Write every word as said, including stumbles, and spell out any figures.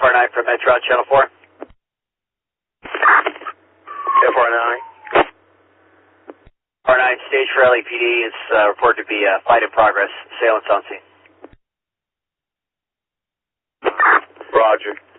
F R nine from Metro, Channel four. F R nine. R nine, stage for L A P D is uh, reported to be a fight in progress. Assailants on scene. Roger.